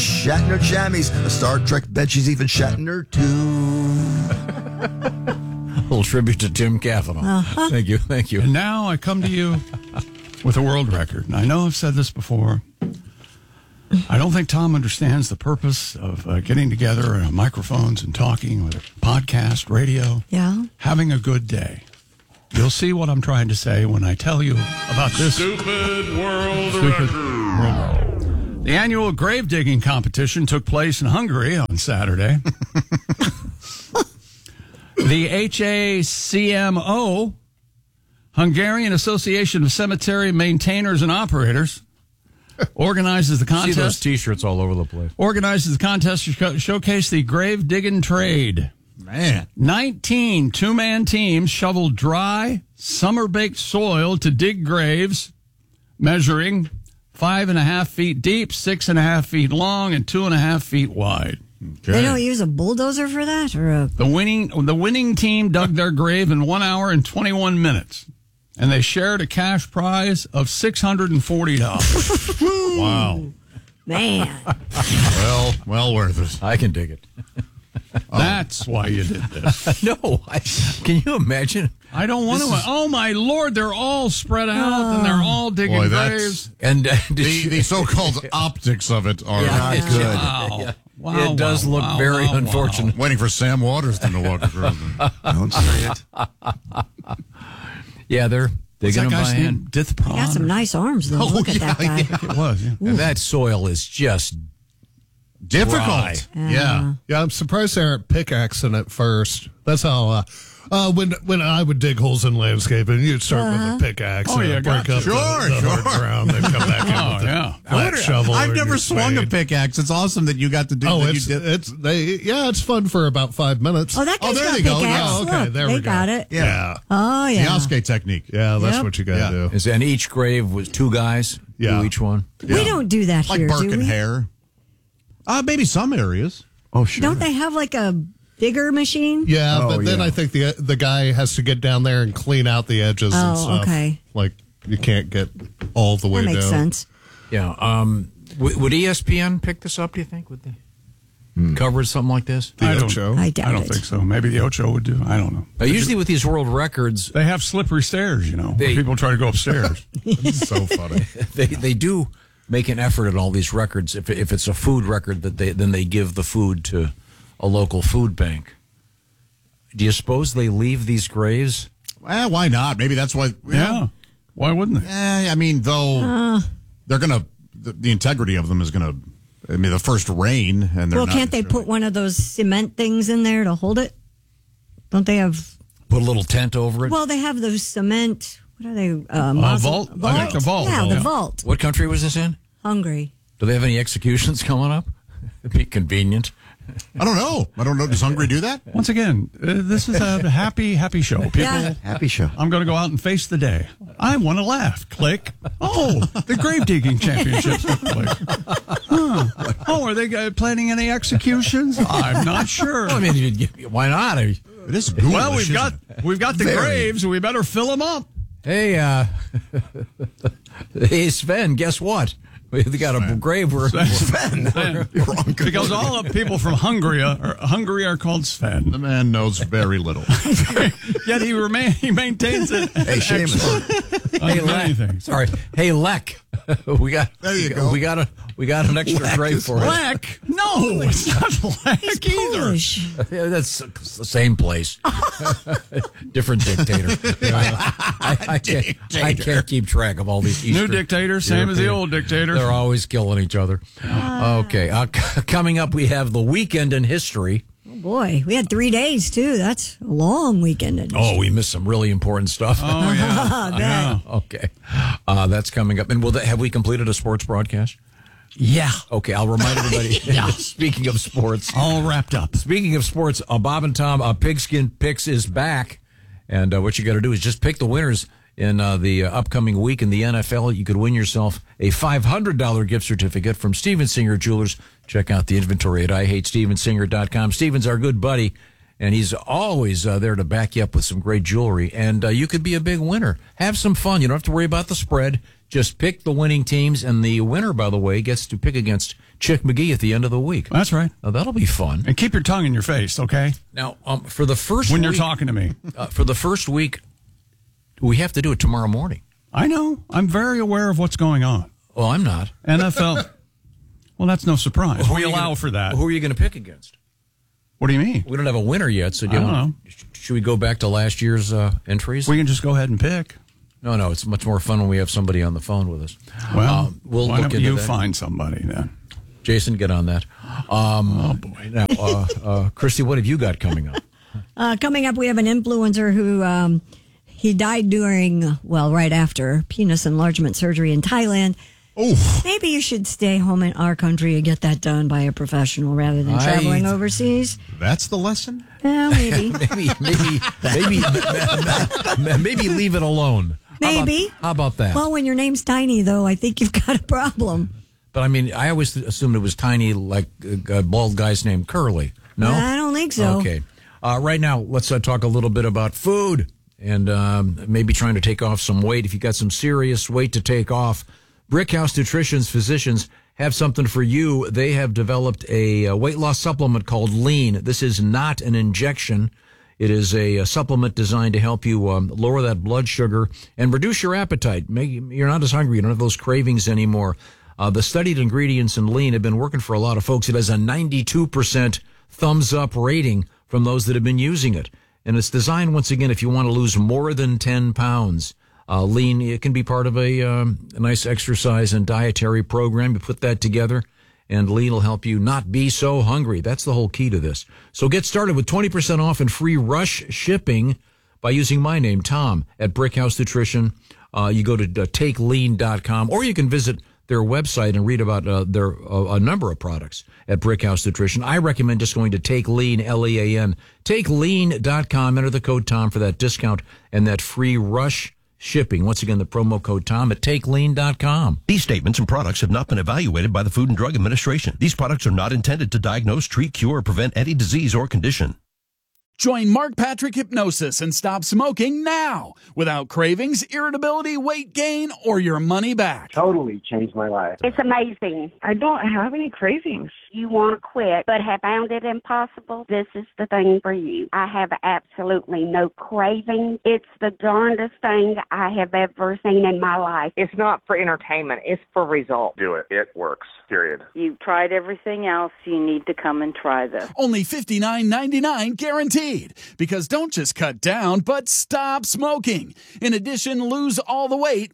Shatner jammies. A Star Trek bed she's even Shatner too. A little tribute to Tim Cavanaugh. Thank you. And now I come to you with a world record. And I know I've said this before. I don't think Tom understands the purpose of getting together microphones and talking with a podcast, radio. Yeah. Having a good day. You'll see what I'm trying to say when I tell you about this Stupid world record. The annual grave digging competition took place in Hungary on Saturday. The HACMO, Hungarian Association of Cemetery Maintainers and Operators, organizes the contest. See those T-shirts all over the place. Organizes the contest to showcase the grave digging trade. Man. 19 two-man teams shoveled dry, summer-baked soil to dig graves measuring 5.5 feet deep, 6.5 feet long, and 2.5 feet wide. Okay. They don't use a bulldozer for that, or The winning team dug their grave in 1 hour and 21 minutes, and they shared a cash prize of $640. Wow. Man. Well worth it. I can dig it. That's why you did this. No, can you imagine? I don't want to. Oh my Lord, they're all spread out and they're all digging graves. And the so-called optics of it are not good. Wow. Wow, it does look very unfortunate. Waiting for Sam Waterston to walk through. Don't say it. Yeah, they're digging them by hand. He got some nice arms, though. Look at that guy. It was, yeah. And that soil is just difficult. Yeah. Yeah, I'm surprised they aren't pickaxing it first. That's how when I would dig holes in landscaping, you'd start with a pickaxe and break up the hard ground, then come back in with a flat shovel. I've never swung a pickaxe. It's awesome that you got to do it's fun for about 5 minutes. Oh, that guy's got there a you go. pickaxe. Yeah, Look, okay, there we they go. got it. Yeah. Oh, yeah. The Oskay technique. Yeah, that's what you got to do. And each grave was 2 guys do each one. We don't do that like here, Burke do and we? Hare. Maybe some areas. Oh, sure. Don't they have like a digger machine? Yeah, but then I think the guy has to get down there and clean out the edges and stuff. Okay. Like, you can't get all the way That down. makes sense. Yeah. Would ESPN pick this up, do you think? Would they cover something like this? I Ocho? don't I doubt I don't it. think so. Maybe the Ocho would do. I don't know. Usually with these world records, They have slippery stairs, where people try to go upstairs. It's so funny. they do make an effort at all these records. If it's a food record, then they give the food to a local food bank. Do you suppose they leave these graves? Why not? Maybe that's why. Yeah. Why wouldn't they? I mean, though, they're going to, the integrity of them is going to, the first rain. And they're Can't they put one of those cement things in there to hold it? Don't they have... Put a little tent over it? Well, they have those cement... What are they? Vault? I think the vault. Yeah, the Yeah. vault. What country was this in? Hungry. Do they have any executions coming up? It'd be convenient. I don't know. Does Hungary do that? Once again, this is a happy show. People, Happy show. I'm going to go out and face the day. I want to laugh. Click. Oh, the grave digging championships took place. Huh. Oh, are they planning any executions? I'm not sure. I mean, why not? It is ghoulish. Well, we've got the Very. graves. We better fill them up. Hey, hey, Sven, guess what? We got a grave where Sven. Because all the people from Hungary are called Sven. The man knows very little. Yet he maintains it. Hey, Seamus. Hey, Lek. Sorry. Hey, Lek. We got There you go. We got an extra grave for it. Lek? No, it's not Lek either. Polish. Yeah, that's the same place. Different dictator. I can't keep track of all these Eastern New dictator, same as the old dictator. They're always killing each other. Okay. Coming up, we have the weekend in history. Oh, boy. We had 3 days, too. That's a long weekend. Oh, we missed some really important stuff. Oh, yeah. I bet. Okay. That's coming up. And have we completed a sports broadcast? Yeah. Okay, I'll remind everybody. Speaking of sports. All wrapped up. Speaking of sports, Bob and Tom, Pigskin Picks is back. And what you got to do is just pick the winners in the upcoming week in the NFL. You could win yourself a $500 gift certificate from Steven Singer Jewelers. Check out the inventory at IHateStevenSinger.com. Steven's our good buddy, and he's always there to back you up with some great jewelry. And you could be a big winner. Have some fun. You don't have to worry about the spread. Just pick the winning teams, and the winner, by the way, gets to pick against Chick McGee at the end of the week. That's right. Now, that'll be fun. And keep your tongue in your face, okay? Now, for the first when week, you're talking to me. For the first week, we have to do it tomorrow morning. I know. I'm very aware of what's going on. Well, I'm not. NFL. Well, that's no surprise. Well, we allow for that. Who are you going to pick against? What do you mean? We don't have a winner yet, so I don't know. Should we go back to last year's entries? We can just go ahead and pick. No, it's much more fun when we have somebody on the phone with us. Well, we'll why look don't into you that. find somebody then? Jason, get on that. Oh, boy. Now, Christy, what have you got coming up? Coming up, we have an influencer who he died right after penis enlargement surgery in Thailand. Oh, Maybe you should stay home in our country and get that done by a professional rather than traveling overseas. that's the lesson? Yeah, maybe. Maybe leave it alone. Maybe. How about that? Well, when your name's Tiny, though, I think you've got a problem. But I mean, I always assumed it was Tiny, like a bald guy's name, Curly. No? I don't think so. Okay. Right now, let's talk a little bit about food and maybe trying to take off some weight. If you got some serious weight to take off, Brickhouse Nutrition's physicians have something for you. They have developed a weight loss supplement called Lean. This is not an injection. It is a supplement designed to help you lower that blood sugar and reduce your appetite. You're not as hungry. You don't have those cravings anymore. The studied ingredients in Lean have been working for a lot of folks. It has a 92% thumbs up rating from those that have been using it. And it's designed, once again, if you want to lose more than 10 pounds. Lean, it can be part of a nice exercise and dietary program. You put that together, and Lean will help you not be so hungry. That's the whole key to this. So get started with 20% off and free rush shipping by using my name, Tom, at Brickhouse Nutrition. You go to takelean.com, or you can visit their website and read about their a number of products at Brickhouse Nutrition. I recommend just going to Take Lean, Lean, takelean.com. Enter the code Tom for that discount and that free rush shipping. Once again, the promo code Tom at takelean.com. These statements and products have not been evaluated by the Food and Drug Administration. These products are not intended to diagnose, treat, cure, or prevent any disease or condition. Join Mark Patrick Hypnosis and stop smoking now without cravings, irritability, weight gain, or your money back. Totally changed my life. It's amazing. I don't have any cravings. You want to quit, but have found it impossible? This is the thing for you. I have absolutely no craving. It's the darndest thing I have ever seen in my life. It's not for entertainment. It's for results. Do it. It works. Period. You've tried everything else. You need to come and try this. Only $59.99 guaranteed. Because don't just cut down, but stop smoking. In addition, lose all the weight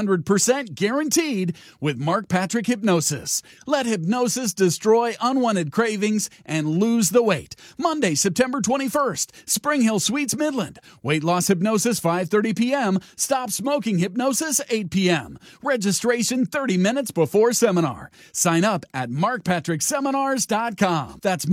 100% guaranteed with Mark Patrick Hypnosis. Let hypnosis destroy unwanted cravings and lose the weight. Monday, September 21st, Spring Hill Suites, Midland. Weight loss hypnosis 5:30 p.m. Stop smoking hypnosis 8 p.m. Registration 30 minutes before seminar. Sign up at markpatrickseminars.com. That's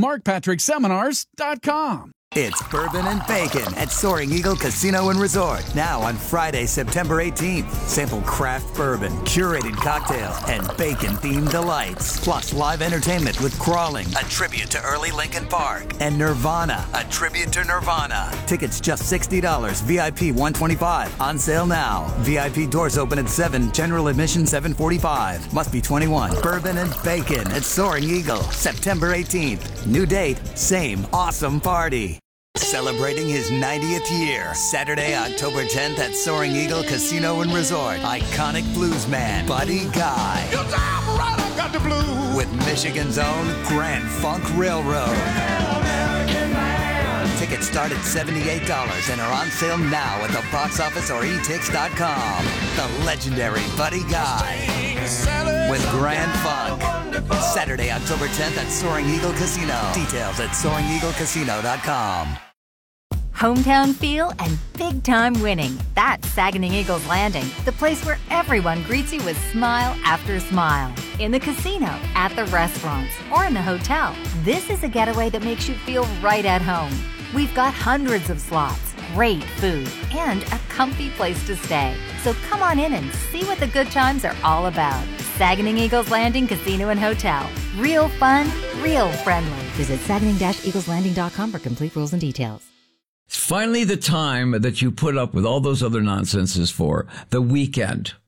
markpatrickseminars.com. It's Bourbon and Bacon at Soaring Eagle Casino and Resort. Now on Friday, September 18th. Sample craft bourbon, curated cocktails, and bacon-themed delights. Plus live entertainment with Crawling, a tribute to early Lincoln Park, and Nirvana, a tribute to Nirvana. Tickets just $60, VIP $125. On sale now. VIP doors open at 7, general admission $7.45. Must be 21. Bourbon and Bacon at Soaring Eagle, September 18th. New date, same awesome party. Celebrating his 90th year, Saturday, October 10th at Soaring Eagle Casino and Resort. Iconic bluesman Buddy Guy. Got the blues. With Michigan's own Grand Funk Railroad. Tickets start at $78 and are on sale now at the box office or etix.com. The legendary Buddy Guy with Grand Funk. Saturday, October 10th at Soaring Eagle Casino. Details at SoaringEagleCasino.com. Hometown feel and big-time winning. That's Saguenay Eagles Landing, the place where everyone greets you with smile after smile. In the casino, at the restaurants, or in the hotel. This is a getaway that makes you feel right at home. We've got hundreds of slots, great food, and a comfy place to stay. So come on in and see what the good times are all about. Saguenay Eagles Landing Casino and Hotel. Real fun, real friendly. Visit Saguenay-EaglesLanding.com for complete rules and details. It's finally the time that you put up with all those other nonsenses for, the weekend.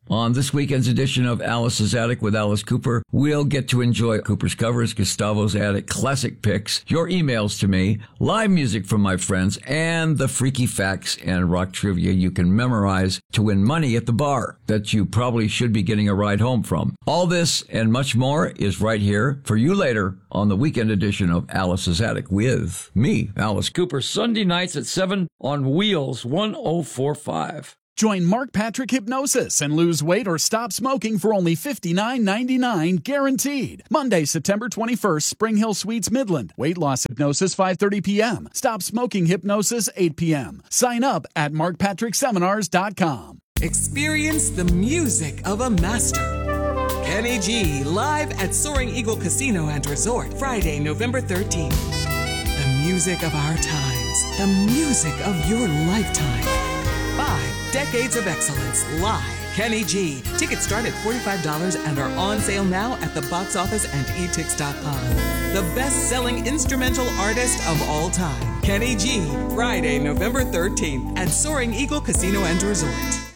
On this weekend's edition of Alice's Attic with Alice Cooper, we'll get to enjoy Cooper's covers, Gustavo's Attic classic picks, your emails to me, live music from my friends, and the freaky facts and rock trivia you can memorize to win money at the bar that you probably should be getting a ride home from. All this and much more is right here for you later on the weekend edition of Alice's Attic with me, Alice Cooper, Sunday nights at 7 on Wheels 1045. Join Mark Patrick Hypnosis and lose weight or stop smoking for only $59.99 guaranteed. Monday, September 21st, Spring Hill Suites, Midland. Weight loss hypnosis 5:30 p.m. Stop smoking hypnosis 8 p.m. Sign up at markpatrickseminars.com. Experience the music of a master. Kenny G live at Soaring Eagle Casino and Resort Friday, November 13th. The music of our times. The music of your lifetime. 5 decades of excellence live. Kenny G. Tickets start at $45 and are on sale now at the box office and etix.com. The best-selling instrumental artist of all time. Kenny G. Friday, November 13th at Soaring Eagle Casino and Resort.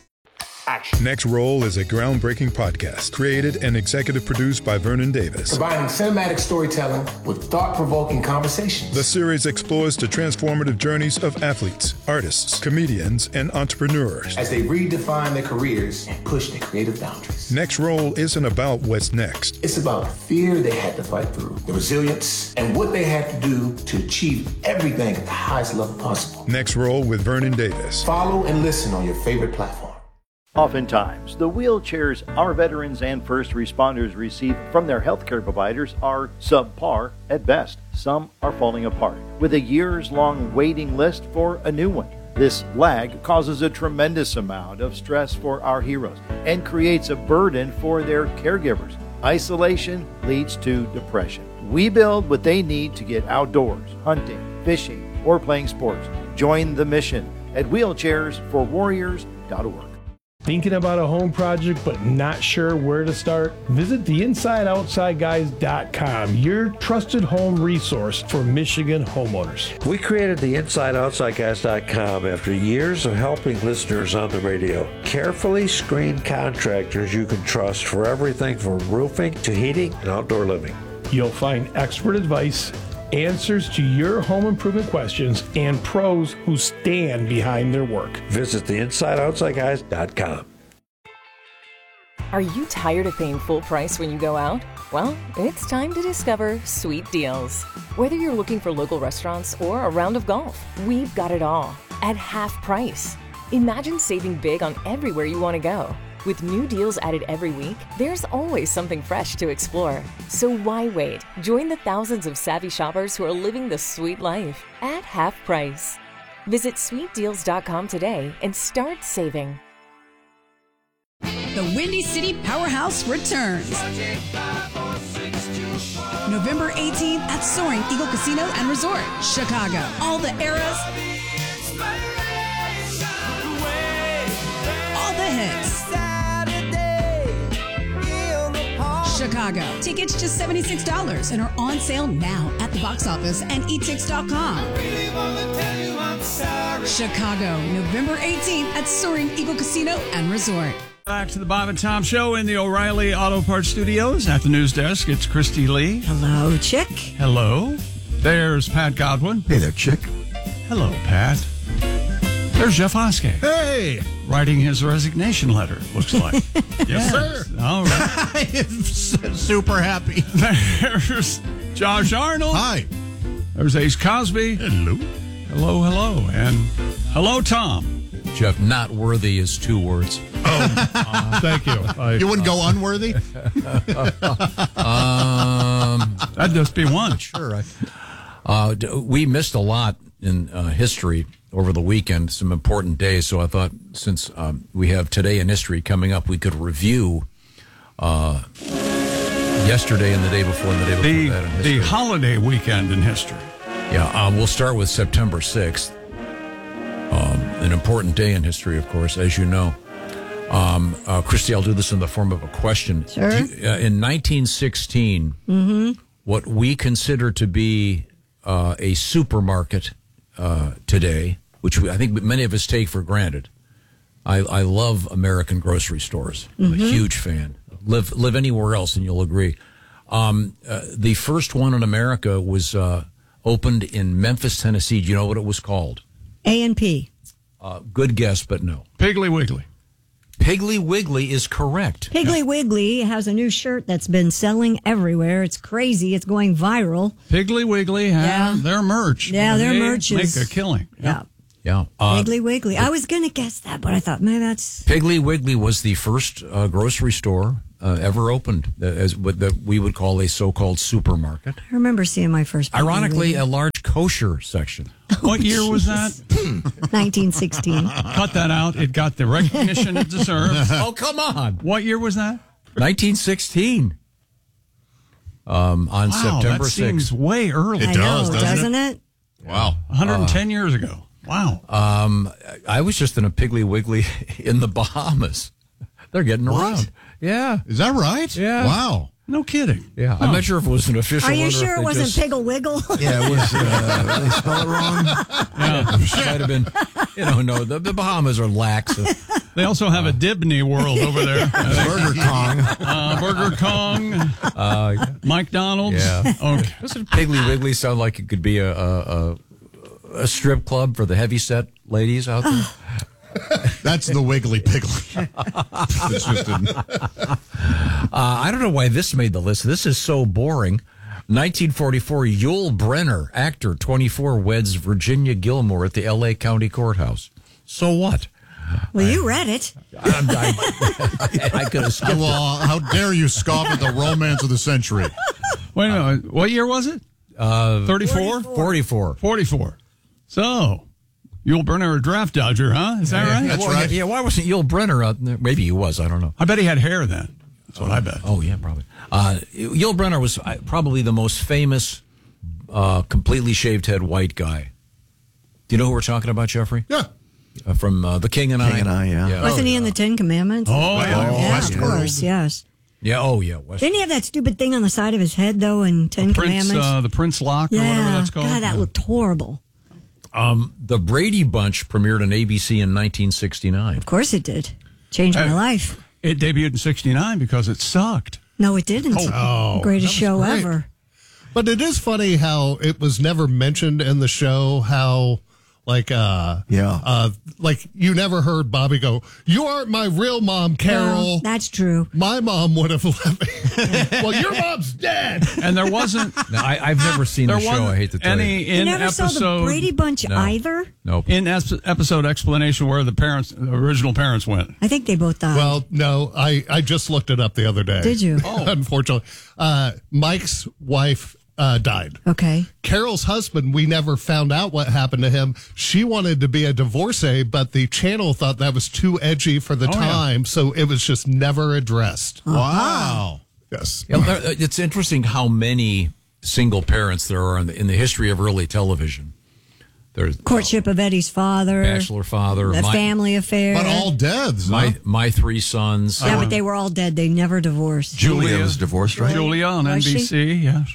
Next Roll is a groundbreaking podcast created and executive produced by Vernon Davis. Combining cinematic storytelling with thought-provoking conversations. The series explores the transformative journeys of athletes, artists, comedians, and entrepreneurs as they redefine their careers and push their creative boundaries. Next Roll isn't about what's next. It's about the fear they had to fight through, the resilience, and what they had to do to achieve everything at the highest level possible. Next Roll with Vernon Davis. Follow and listen on your favorite platform. Oftentimes, the wheelchairs our veterans and first responders receive from their healthcare providers are subpar at best. Some are falling apart, with a years-long waiting list for a new one. This lag causes a tremendous amount of stress for our heroes and creates a burden for their caregivers. Isolation leads to depression. We build what they need to get outdoors, hunting, fishing, or playing sports. Join the mission at wheelchairsforwarriors.org. Thinking about a home project but not sure where to start? Visit theinsideoutsideguys.com, your trusted home resource for Michigan homeowners. We created the InsideOutsideGuys.com after years of helping listeners on the radio. Carefully screened contractors you can trust for everything from roofing to heating and outdoor living. You'll find expert advice, answers to your home improvement questions, and pros who stand behind their work. Visit theinsideoutsideguys.com. Are you tired of paying full price when you go out? Well, it's time to discover Sweet Deals. Whether you're looking for local restaurants or a round of golf, we've got it all at half price. Imagine saving big on everywhere you want to go. With new deals added every week, there's always something fresh to explore. So why wait? Join the thousands of savvy shoppers who are living the sweet life at half price. Visit sweetdeals.com today and start saving. The Windy City Powerhouse returns. November 18th at Soaring Eagle Casino and Resort, Chicago. All the eras, all the hits. Chicago. Tickets just $76 and are on sale now at the box office and etix.com. Chicago, November 18th at Soaring Eagle Casino and Resort. Back to the Bob and Tom Show in the O'Reilly Auto Parts Studios at the news desk. It's Christy Lee. Hello, Chick. Hello. There's Pat Godwin. Hey there, Chick. Hello, Pat. There's Jeff Oskey. Hey! Writing his resignation letter, looks like. Yes, sir. All right. I am super happy. There's Josh Arnold. Hi. There's Ace Cosby. Hello. Hello, hello. And hello, Tom. Jeff, not worthy is 2 words. Thank you. You wouldn't go unworthy? That'd just be one. Sure. We missed a lot in history over the weekend, some important days. So I thought since we have Today in History coming up, we could review yesterday and the day before and the day before that in history. The holiday weekend in history. Yeah, we'll start with September 6th, an important day in history, of course, as you know. Christy, I'll do this in the form of a question. Sure. In 1916, what we consider to be a supermarket today, which I think many of us take for granted, I love American grocery stores. I'm a huge fan. Live anywhere else, and you'll agree. The first one in America was opened in Memphis, Tennessee. Do you know what it was called? A&P. Good guess, but no. Piggly Wiggly. Piggly Wiggly is correct. Piggly Wiggly has a new shirt that's been selling everywhere. It's crazy. It's going viral. Piggly Wiggly have their merch. Yeah, their They merch is... make a killing. Yeah. Yeah. Piggly Wiggly. I was going to guess that, but I thought, man, that's... Piggly Wiggly was the first grocery store ever opened as what we would call a so-called supermarket. I remember seeing my first Piggly Ironically, Wiggly. a large kosher section. What year was that? 1916. Cut that out. It got the recognition it deserves. Oh, come on. What year was that? 1916. On September 6th. That seems way early. I know, doesn't it? Wow. 110 years ago. Wow. I was just in a Piggly Wiggly in the Bahamas. They're getting around. Yeah. Is that right? Yeah. Wow. No kidding. Yeah. I'm not sure if it was an official Are you one or sure if it they wasn't just- Piggle Wiggle? Yeah, it was. They spell it wrong. Yeah, might have been. No, the Bahamas are lax. They also have a Dibney world over there. Burger Kong. Burger Kong. McDonald's. Yeah. Okay. Doesn't Piggly Wiggly sound like it could be a strip club for the heavyset ladies out there? That's the Wiggly Piggly. It's just I don't know why this made the list. This is so boring. 1944, Yul Brynner, actor, 24, weds Virginia Gilmore at the L.A. County Courthouse. So what? Well, you read it. I could have skipped well, how dare you scoff at the romance of the century? Wait a minute. What year was it? 34? 44. 44. So, Yul Brynner, a draft dodger, huh? Is that right? That's right. Yeah, why wasn't Yul Brynner out there? Maybe he was. I don't know. I bet he had hair then. That's what I bet. Oh, yeah, probably. Yul Brynner was probably the most famous completely shaved head white guy. Do you know who we're talking about, Jeffrey? Yeah. From The King and I. King and I, yeah. Wasn't he in the Ten Commandments? Oh, yeah. Yeah, Westworld. of course, yes. Yeah, oh, yeah. Didn't he have that stupid thing on the side of his head, though, in Ten Commandments? The Prince Lock or whatever that's called. God, that looked horrible. The Brady Bunch premiered on ABC in 1969. Of course it did. Changed my life. It debuted in 69 because it sucked. No, it didn't. Oh, Greatest that was show great. ever. But it is funny how it was never mentioned in the show how, like, like you never heard Bobby go, "You aren't my real mom, Carol." Well, that's true. My mom would have let me. Well, your mom's dead. And there wasn't. Now, I've never seen the show. I hate to tell any you. in You never episode. saw the Brady Bunch No. either? Nope. In episode explanation where the original parents went. I think they both died. Well, no, I just looked it up the other day. Did you? Unfortunately, Mike's wife died. Okay. Carol's husband, we never found out what happened to him. She wanted to be a divorcee, but the channel thought that was too edgy for the time, so it was just never addressed. Wow. Yes. Yeah, it's interesting how many single parents there are in the history of early television. There's Courtship of Eddie's father. Bachelor Father. The Family Affair. But all deaths. My three sons. Yeah, but they were all dead. They never divorced. Julia was divorced, right? Julia on Was she? NBC, yes.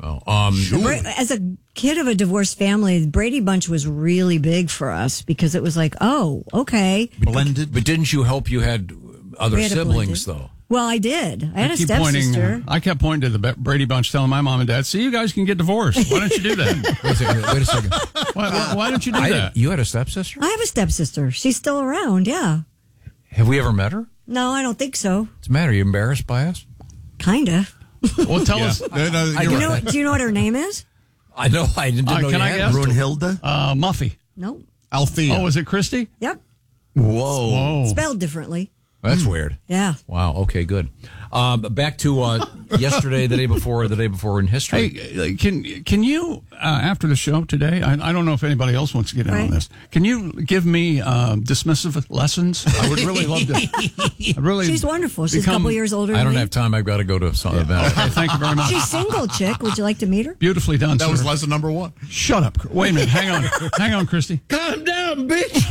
As a kid of a divorced family, the Brady Bunch was really big for us because it was like, oh, okay. Blended. But didn't you hope you had other We had a siblings, blended. though? Well, I did. I had a keep stepsister. I kept pointing to the Brady Bunch, telling my mom and dad, "See, you guys can get divorced. Why don't you do that? Wait a second. Why don't you do that?" You had a stepsister? I have a stepsister. She's still around, yeah. Have we ever met her? No, I don't think so. What's the matter? Are you embarrassed by us? Kind of. Well, tell us. Do you know what her name is? I know. I didn't know Can you I had guess? her. Brunhilde? Muffy. No. Althea. Oh, is it Christy? Yep. Whoa. Spelled differently. That's weird. Yeah. Wow. Okay, good. Back to yesterday, the day before in history. Hey, can you after the show today? I don't know if anybody else wants to get in on this. Can you give me dismissive lessons? I would really love to. She's wonderful. She's a couple years older than I don't me. have time. I've got to go to some event. Okay, thank you very much. She's single, chick. Would you like to meet her? Beautifully done. That sir. was lesson number 1. Shut up. Wait a minute. Hang on, Christy. Calm down, bitch.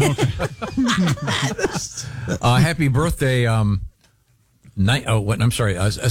Happy birthday.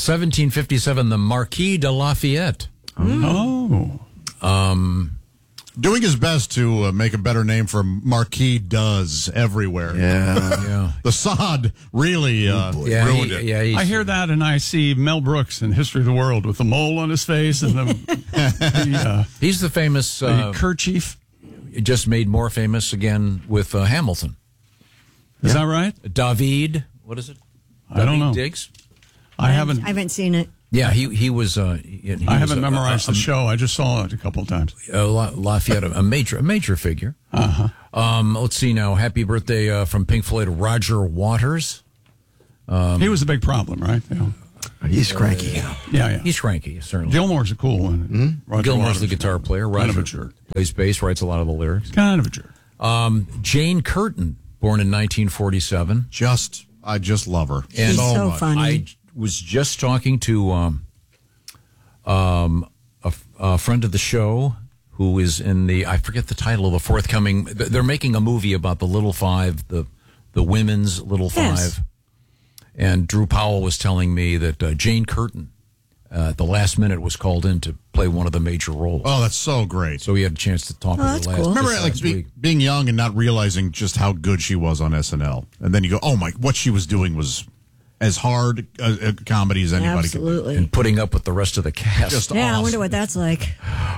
1757, the Marquis de Lafayette. Oh. Doing his best to make a better name for Marquis Does everywhere. Yeah. The sod really ruined it. Yeah, I hear that, and I see Mel Brooks in History of the World with the mole on his face and he's the famous the kerchief. Just made more famous again with Hamilton. Is that right? David, what is it? I don't know. Diggs? I haven't seen it. Yeah, he was. I haven't memorized the show. I just saw it a couple of times. Lafayette, a major figure. Let's see now. Happy birthday from Pink Floyd, Roger Waters. He was a big problem, right? Yeah. He's cranky. Yeah. He's cranky, certainly. Gilmore's a cool one. Mm-hmm. Gilmore's the guitar player. Roger kind of a jerk. Plays bass, writes a lot of the lyrics. Kind of a jerk. Jane Curtin, born in 1947. I just love her. And She's so much. funny. I was just talking to a friend of the show who is in I forget the title of the forthcoming. They're making a movie about the Little Five, the women's Little Yes. Five. And Drew Powell was telling me that Jane Curtin, at the last minute, was called in to play one of the major roles. Oh, that's so great. So we had a chance to talk with her that's last. cool. Remember, this like last week. being young and not realizing just how good she was on SNL, and then you go, "Oh my!" What she was doing was as hard a comedy as anybody Absolutely. and putting up with the rest of the cast. Just Yeah, I awesome. wonder what that's like.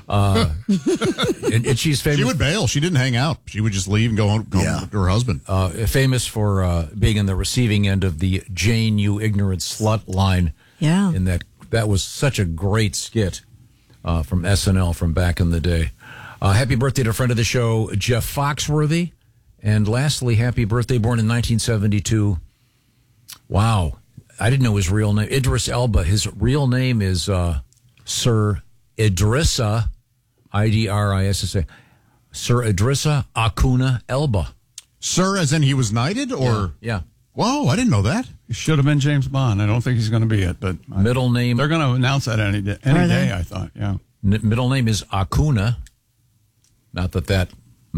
And she's famous. She would bail. She didn't hang out. She would just leave and go home to her husband. Famous for being in the receiving end of the Jane, you ignorant slut line. Yeah. And that was such a great skit from SNL from back in the day. Happy birthday to a friend of the show, Jeff Foxworthy. And lastly, happy birthday, born in 1972. Wow. I didn't know his real name. Idris Elba. His real name is Sir Idrissa, Idrissa. Sir Idrissa Acuna Elba. Sir, as in he was knighted, or Yeah. Whoa, I didn't know that. He should have been James Bond. I don't think he's going to be it, but Middle name. they're going to announce that any day. I thought. Yeah. Middle name is Acuna. Not that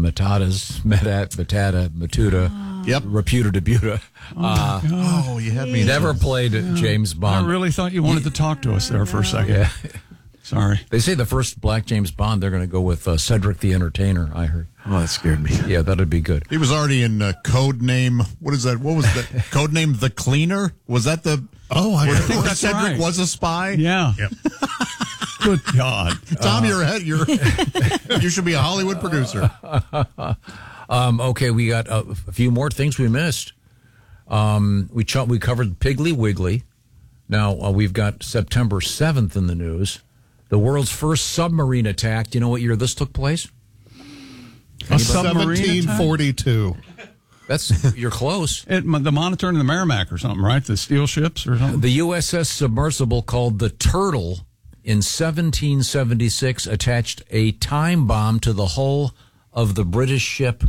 Matuda. Yep. Reputa debuta. Oh, you had me. Never played James Bond. I really thought you wanted to talk to us there for a second. Yeah. Sorry. They say the first black James Bond, they're going to go with Cedric the Entertainer, I heard. Oh, that scared me. Yeah, that'd be good. He was already in Codename. What is that? What was that? Codename The Cleaner? Was that the? Oh, I think that's Cedric right. was a spy. Yeah. Yep. Good God. Tom, you should be a Hollywood producer. Okay, we got a few more things we missed. We covered Piggly Wiggly. Now we've got September 7th in the news. The world's first submarine attack. Do you know what year this took place? A submarine 1742. You're close. The Monitor and the Merrimack or something, right? The steel ships or something? The USS submersible called the Turtle in 1776 attached a time bomb to the hull of the British ship,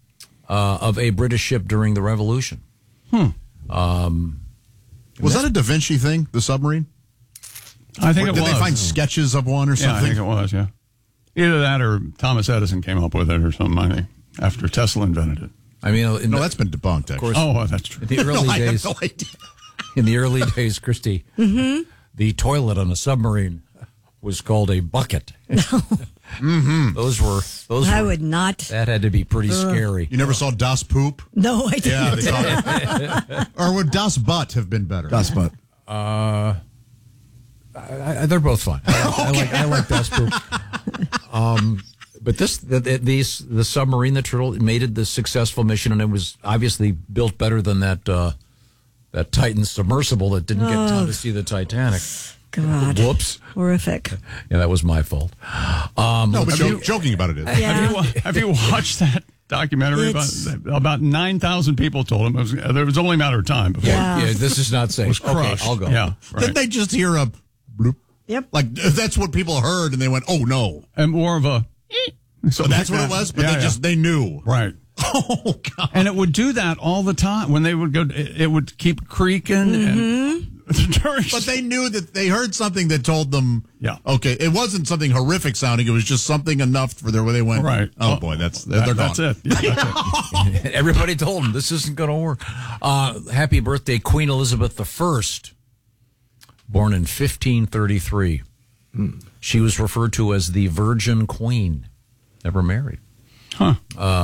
during the Revolution. Was that a Da Vinci thing, the submarine? I think it was. Did they find sketches of one or something? Yeah, I think it was, yeah. Either that or Thomas Edison came up with it or something, I think, after Tesla invented it. I mean, no, that's been debunked, actually. Of course, that's true. In the early I days, have no idea. In the early days, Christy, the toilet on a submarine was called a bucket. Those were. I would not. That had to be pretty scary. You never saw Das Poop? No, I didn't. Yeah, they thought it. Or would Das Butt have been better? Das Butt. They're both fine. I like Das Poop. But the submarine, the Turtle, made it the successful mission, and it was obviously built better than that Titan submersible that didn't get time to see the Titanic. God. Whoops. Horrific. Yeah, that was my fault. No, but joking about it is. Yeah. Have you watched that documentary? About 9,000 people told him there was only a matter of time before. Yeah, this is not safe. It was crushed. Okay, I'll go. Yeah, right. Didn't they just hear a bloop? Yep. Like, that's what people heard, and they went, oh, no. And more of a... So that's what it was? But they knew. Right. Oh, God. And it would do that all the time. When they would go, it would keep creaking. And but they knew that they heard something that told them, yeah, okay, it wasn't something horrific sounding. It was just something enough for where they went, right. Oh, boy, they're gone. That's it. Yeah, that's it. Everybody told them this isn't going to work. Happy birthday, Queen Elizabeth I, born in 1533. She was referred to as the Virgin Queen. Never married. Huh.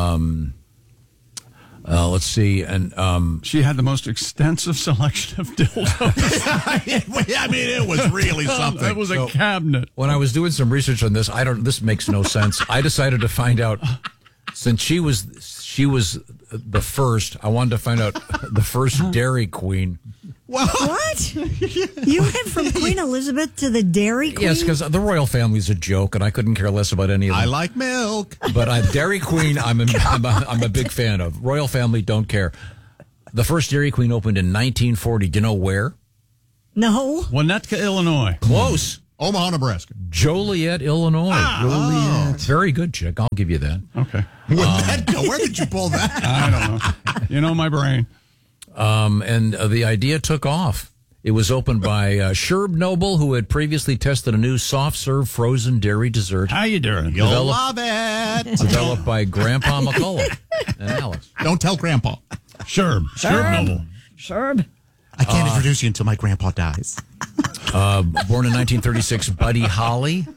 Let's see. And she had the most extensive selection of dildos. I mean, it was really something. That was a cabinet. When I was doing some research on this, this makes no sense. I decided to find out, since she was the first, I wanted to find out the first Dairy Queen. What? You went from Queen Elizabeth to the Dairy Queen? Yes, because the royal family's a joke, and I couldn't care less about any of them. I like milk. But Dairy Queen, I'm a big fan of. Royal family, don't care. The first Dairy Queen opened in 1940. Do you know where? No. Winnetka, Illinois. Close. Omaha, Nebraska. Joliet, Illinois. Joliet. Very good, chick. I'll give you that. Okay. Where did you pull that? I don't know. You know my brain. And the idea took off. It was opened by Sherb Noble, who had previously tested a new soft-serve frozen dairy dessert. How you doing? You'll love it. Developed by Grandpa McCullough and Alice. Don't tell Grandpa. Sherb Noble. Sherb. I can't introduce you until my grandpa dies. Born in 1936, Buddy Holly.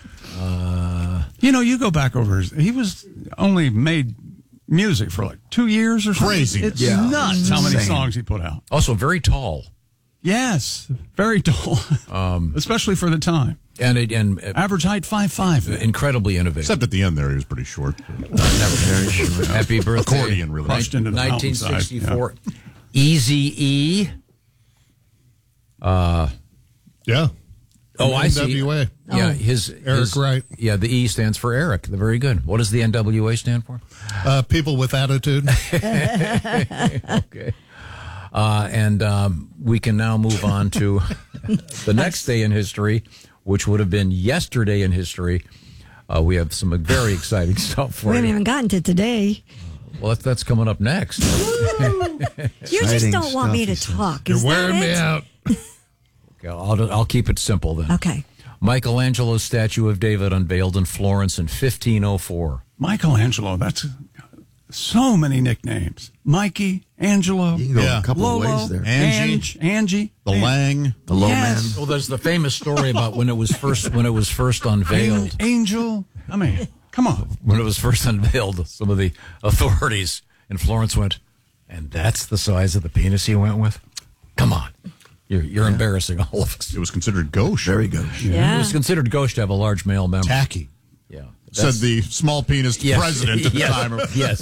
You go back over he was only made music for like 2 years or something. Crazy. It's nuts how many songs he put out. Also very tall. Yes, very tall, especially for the time. And average height 5'5". Incredibly innovative. Except at the end there, he was pretty short. Never very short. Happy birthday. Accordion, really. Crushed into the 1964. Eazy-E. Yeah. Oh, I see. NWA. Yeah, Eric Wright. Yeah, the E stands for Eric. Very good. What does the NWA stand for? People with attitude. Okay. And we can now move on to the next day in history, which would have been yesterday in history. We have some very exciting stuff for We you. haven't even gotten to today. Well, that's coming up next. You just don't want me to talk. Is You're wearing that me it? out. Okay, I'll keep it simple then. Okay. Michelangelo's statue of David unveiled in Florence in 1504. Michelangelo, that's so many nicknames. Mikey, Angelo, You can go a couple Lolo, of ways there. Angie, The Lang. The low Yes. Well, there's the famous story about when it was first unveiled. Angel. I mean, come on. When it was first unveiled, some of the authorities in Florence went, and that's the size of the penis he went with? Come on. You're embarrassing all of us. It was considered gauche. Very gauche. Yeah. It was considered gauche to have a large male member. Tacky. Yeah. Said the small penis president at the time. Yes.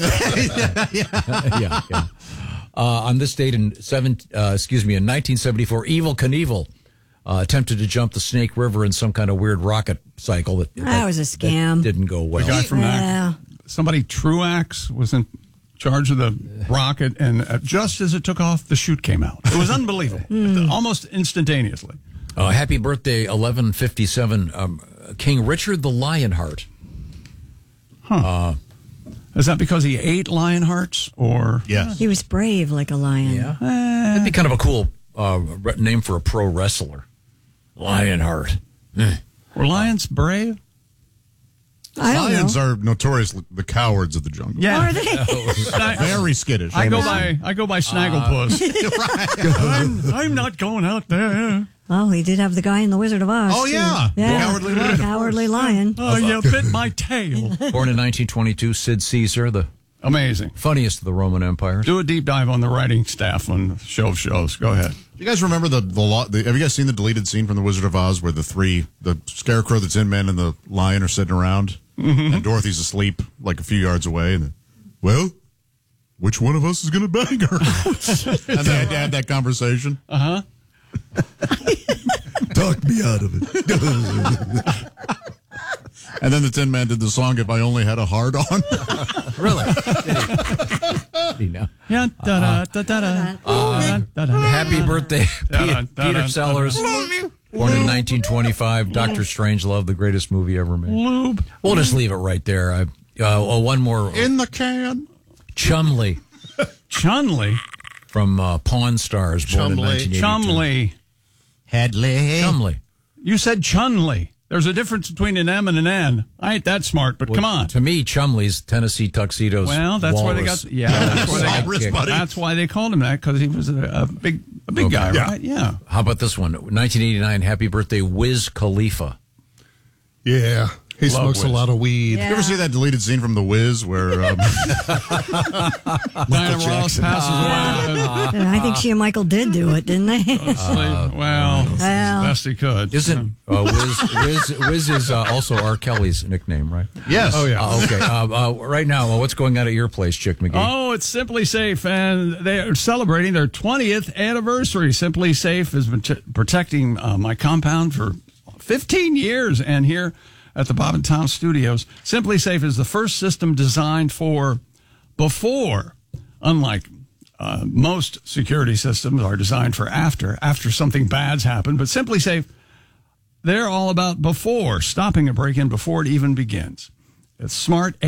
Yeah. On this date in 1974, Evel Knievel attempted to jump the Snake River in some kind of weird rocket cycle. That was a scam. That didn't go well. The guy from Yeah. somebody Truax was in charge of the rocket, and just as it took off, the chute came out. It was unbelievable, almost instantaneously. Happy birthday, 1157, King Richard the Lionheart. Huh. Is that because he ate lion hearts, or Yes. He was brave like a lion. Yeah. That'd be kind of a cool name for a pro wrestler. Lionheart. were lions brave? I don't Lions know. are notoriously the cowards of the jungle. Yeah, Are they? Very skittish. I go by Snagglepuss. I'm not going out there. Well, he did have the guy in The Wizard of Oz. Oh, too. yeah. The Cowardly Lion, of Cowardly Lion. Oh, you bit my tail. Born in 1922, Sid Caesar, the Amazing. funniest of the Roman empires. Do a deep dive on the writing staff on Show of Shows. Go ahead. You guys remember the have you guys seen the deleted scene from The Wizard of Oz where the Scarecrow, the Tin Man, and the Lion are sitting around, and Dorothy's asleep like a few yards away, and well, which one of us is going to bang her? And they had to have that conversation. Uh-huh. Talk me out of it. And then the Tin Man did the song "If I Only Had a Heart On." Really? Yeah. Happy birthday, Peter Sellers. Born in 1925, Dr. Strangelove, the greatest movie ever made. Lube. We'll just leave it right there. One more. In the can. Chumley. Chun-Li. From Pawn Stars, born in 1982. Chumley. Hadley. Chumley. You said Chun-Li. There's a difference between an M and an N. I ain't that smart, but come on. To me, Chumley's Tennessee Tuxedos. Well, that's why they got. Yeah, that's why they called him that, because he was a big guy, right? Yeah. How about this one? 1989, Happy Birthday, Wiz Khalifa. Yeah. He smokes a lot of weed. You ever see that deleted scene from The Wiz where Diana Ross passes away? I think she and Michael did do it, didn't they? Best he could. Isn't Wiz is also R. Kelly's nickname, right? Yes. Oh, yeah. Okay. Right now, what's going on at your place, Chick McGee? Oh, it's Simply Safe, and they are celebrating their 20th anniversary. Simply Safe has been protecting my compound for 15 years, and here at the Bob and Tom Studios, Simply Safe is the first system designed for before, unlike most security systems are designed for after something bad's happened. But Simply Safe, they're all about before, stopping a break-in before it even begins. It's smart